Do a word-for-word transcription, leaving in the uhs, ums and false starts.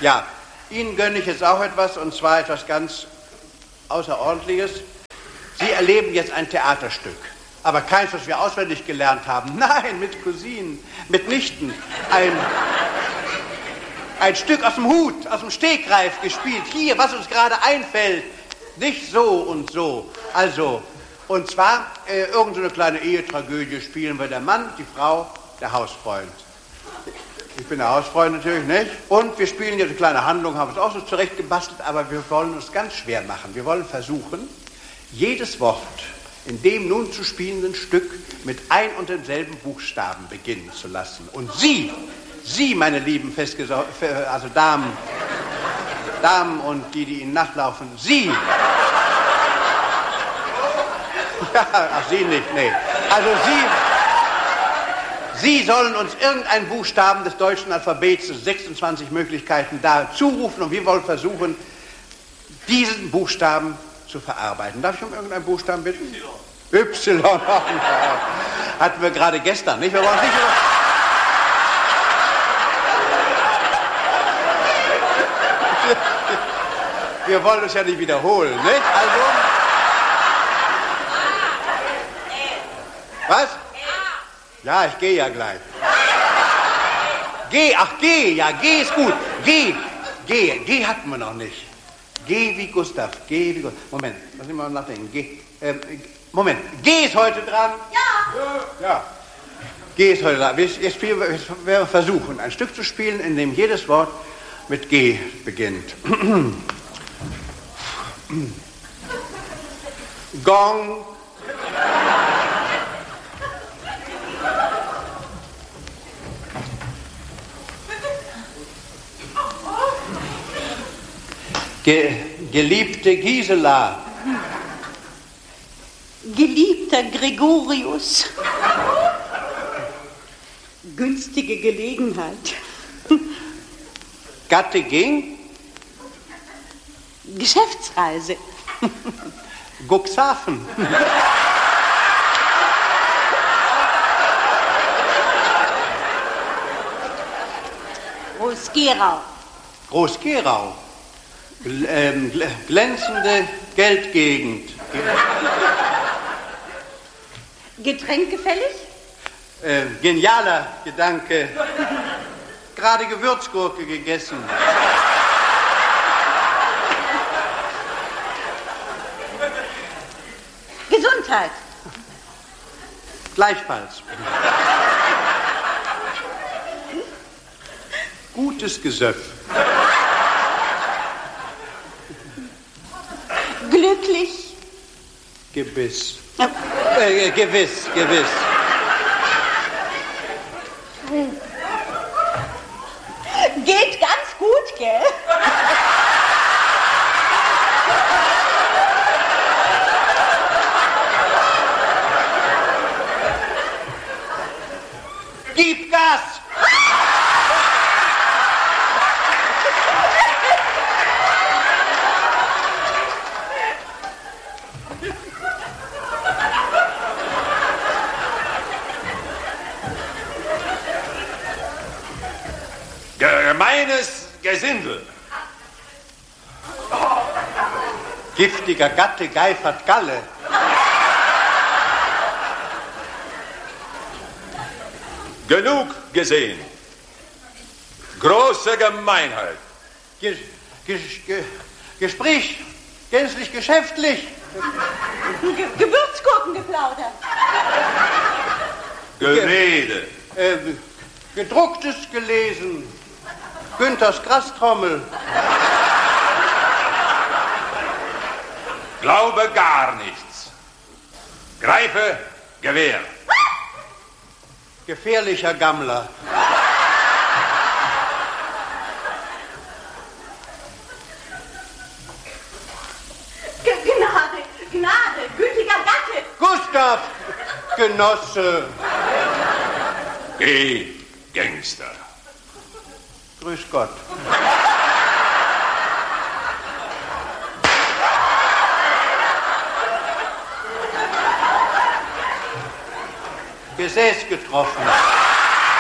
Ja, Ihnen gönne ich jetzt auch etwas, und zwar etwas ganz Außerordentliches. Sie erleben jetzt ein Theaterstück, aber keins, was wir auswendig gelernt haben. Nein, mit Cousinen, mit Nichten. Ein, ein Stück aus dem Hut, aus dem Stegreif gespielt. Hier, was uns gerade einfällt. Nicht so und so. Also, und zwar äh, irgend so eine kleine Ehetragödie spielen wir. Der Mann, die Frau, der Hausfreund. Ich bin der Hausfreund natürlich, nicht? Und wir spielen jetzt eine kleine Handlung, haben es auch so zurechtgebastelt, aber wir wollen uns ganz schwer machen. Wir wollen versuchen, jedes Wort in dem nun zu spielenden Stück mit ein und demselben Buchstaben beginnen zu lassen. Und Sie, Sie, meine lieben Festgesau- also Damen, Damen und die, die Ihnen nachlaufen, Sie, ja, ach, Sie nicht, nee, also Sie, Sie sollen uns irgendeinen Buchstaben des deutschen Alphabets, des sechsundzwanzig Möglichkeiten, da zurufen, und wir wollen versuchen, diesen Buchstaben zu verarbeiten. Darf ich um irgendeinen Buchstaben bitten? Y. Y. Hatten wir gerade gestern, nicht? Wir wollen nicht über... Wir wollen es ja nicht wiederholen, nicht? Also... Was? Ja, ich gehe ja gleich. G, ach G, ja, G ist gut. G, G, G hatten wir noch nicht. G wie Gustav, G wie Gustav. Moment, lass mich mal nachdenken. G, äh, Moment, G ist heute dran. Ja. Ja. G ist heute dran. Wir, jetzt spielen wir, wir werden versuchen, ein Stück zu spielen, in dem jedes Wort mit G beginnt. Gong. Ge geliebte Gisela. Geliebter Gregorius. Günstige Gelegenheit. Gatte ging. Geschäftsreise. Cuxhaven. Groß-Gerau. Groß-Gerau. Gl ähm, gl glänzende Geldgegend. Getränkefällig? Äh, genialer Gedanke. Gerade Gewürzgurke gegessen. Gesundheit. Gleichfalls. Gutes Gesöff. Glücklich. Gebiss. Äh, gewiss, gewiss. Geht ganz gut, gell? Gib Gas! Gemeines Gesindel. Giftiger Gatte geifert Galle. Genug gesehen. Große Gemeinheit. Ge Ge Ge Gespräch gänzlich geschäftlich. Ge Gewürzgurken geplaudert. Gerede. Äh, gedrucktes gelesen. Günthers Grastrommel. Glaube gar nichts. Greife Gewehr. Gefährlicher Gammler. G Gnade, Gnade, gütiger Gatte. Gustav, Genosse. Geh, Gangster. Grüß Gott. Gesäß getroffen.